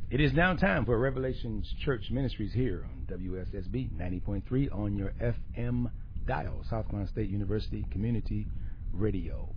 It is now time for Revelations Church Ministries here on WSSB 90.3 on your FM dial, South Carolina State University Community Radio.